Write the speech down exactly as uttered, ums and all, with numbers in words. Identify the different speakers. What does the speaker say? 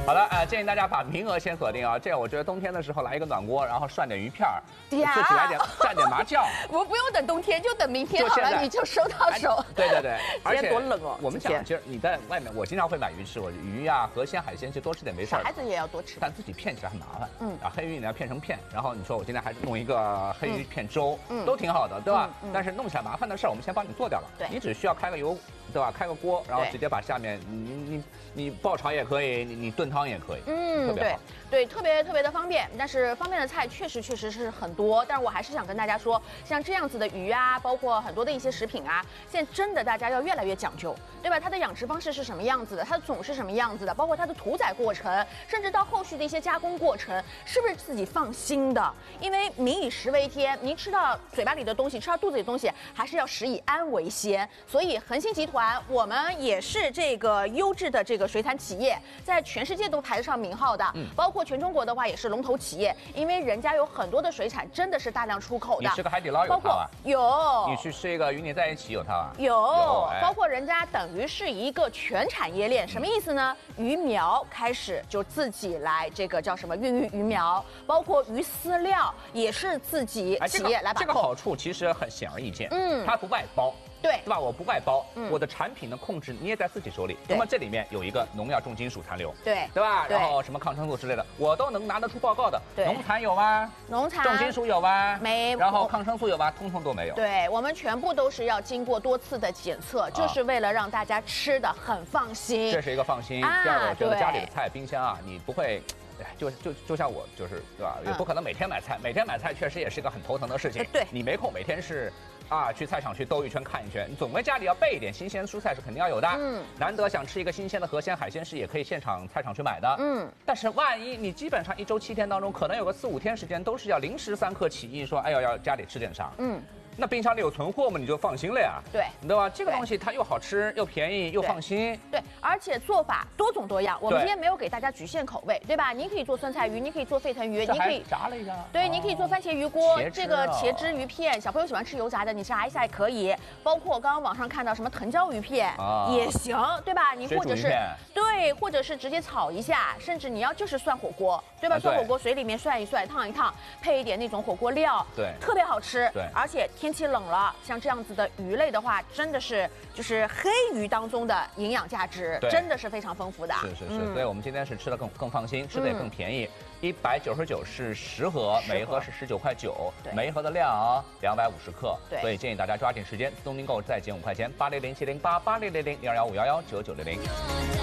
Speaker 1: 好了，呃，建议大家把名额先锁定啊，这样我觉得冬天的时候来一个暖锅，然后涮点鱼片儿，自己来点蘸点麻酱。
Speaker 2: 我不用等冬天，就等明天好了，你就收到手。
Speaker 1: 对对对，
Speaker 2: 而且多冷哦。
Speaker 1: 我们讲，其实你在外面，我经常会买鱼吃，我鱼呀、河鲜、海鲜，其实多吃点没事。
Speaker 2: 小孩子也要多吃，
Speaker 1: 但自己片起来很麻烦。嗯，啊，黑鱼你要片成片，然后你说我今天还弄一个黑鱼片粥，嗯，都挺好的，对吧？但是弄起来麻烦的事儿，我们先帮你做掉了。对，你只需要开个油，对吧？开个锅，然后直接把下面你你你爆炒也可以，你你炖汤也可以。嗯，特别好。
Speaker 2: 对，特别特别的方便。但是方便的菜确实确实是很多，但是我还是想跟大家说，像这样子的鱼啊，包括很多的一些食品啊，现在真的大家要越来越讲究，对吧？它的养殖方式是什么样子的，它的种是什么样子的，包括它的屠宰过程，甚至到后续的一些加工过程，是不是自己放心的？因为民以食为天，您吃到嘴巴里的东西，吃到肚子里的东西，还是要食以安为先。所以恒星集团，我们也是这个优质的这个水产企业，在全世界都排得上名号的，嗯，包括全中国的话也是龙头企业，因为人家有很多的水产真的是大量出口的。
Speaker 1: 你吃个海底捞有它啊？
Speaker 2: 有。
Speaker 1: 你去吃一个与你在一起有它啊？
Speaker 2: 有。有哎、包括人家等于是一个全产业链，什么意思呢？鱼苗开始就自己来这个叫什么孕育鱼苗，包括鱼饲料也是自己企业来把控。
Speaker 1: 这个好处其实很显而易见，嗯，它不外包。
Speaker 2: 对，
Speaker 1: 对吧？我不外包，嗯、我的产品的控制捏在自己手里。那么这里面有一个农药、重金属残留，
Speaker 2: 对，
Speaker 1: 对吧？然后什么抗生素之类的，我都能拿得出报告的。
Speaker 2: 对，
Speaker 1: 农残有吗？
Speaker 2: 农残。
Speaker 1: 重金属有吗？
Speaker 2: 没。
Speaker 1: 然后抗生素有吗？通通都没有。
Speaker 2: 对，我们全部都是要经过多次的检测，啊、就是为了让大家吃的很放心。
Speaker 1: 这是一个放心。啊、第二个，我觉得家里的菜冰箱啊，你不会。就就就像我就是对吧？也不可能每天买菜，每天买菜确实也是一个很头疼的事情。
Speaker 2: 对，
Speaker 1: 你没空每天是啊去菜场去兜一圈看一圈，你总归家里要备一点新鲜蔬菜是肯定要有的。嗯，难得想吃一个新鲜的河鲜海鲜是也可以现场菜场去买的。嗯，但是万一你基本上一周七天当中，可能有个四五天时间都是要临时三刻起意说，哎呦要家里吃点啥。嗯。那冰箱里有存货嘛，你就放心了呀。
Speaker 2: 对，
Speaker 1: 对吧？这个东西它又好吃又便宜又放心。
Speaker 2: 对，而且做法多种多样。我们今天没有给大家局限口味，对吧？你可以做酸菜鱼，你可以做沸腾鱼，你可以
Speaker 1: 炸了一下。
Speaker 2: 对，你可以做番茄鱼锅，这个茄汁鱼片，小朋友喜欢吃油炸的，你炸一下也可以。包括刚刚网上看到什么藤椒鱼片也行，对吧？你或者是对，或者是直接炒一下，甚至你要就是涮火锅，对吧？涮火锅水里面涮一涮，烫一烫，配一点那种火锅料，
Speaker 1: 对，
Speaker 2: 特别好吃。
Speaker 1: 对，
Speaker 2: 而且天气冷了。像这样子的鱼类的话，真的是就是黑鱼当中的营养价值，真的是非常丰富的。
Speaker 1: 是是是，嗯、所以我们今天是吃的更更放心，吃的也更便宜。一百九十九是十盒，每一盒是十九块九，每一盒的量两百五十克。对，所以建议大家抓紧时间，东京购再减五块钱，八零零七零八八零零零零二幺五幺幺九九零零。